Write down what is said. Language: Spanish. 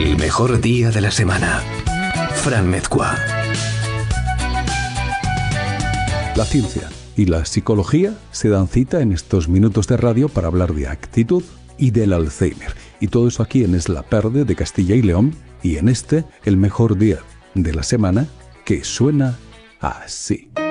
El mejor día de la semana. Fran Mezcua. La ciencia y la psicología se dan cita en estos minutos de radio para hablar de actitud y del Alzheimer. Y todo eso aquí en Es la Tarde de Castilla y León, y en el mejor día de la semana, que suena así.